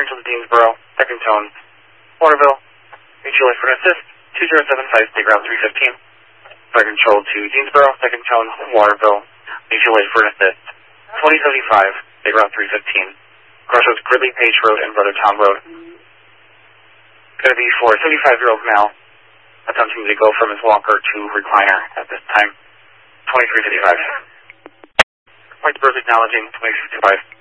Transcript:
to Deansboro, second tone, Waterville, mutual aid for an assist, 2075, state route 315. Flight control to Deansboro, second tone, Waterville, mutual aid for an assist, 2075, state route 315. Crossroads Gridley Page Road and Brothertown Road. Going to be for a 75-year-old male attempting to go from his walker to recliner at this time, 2355. Whitesburg acknowledging 2355.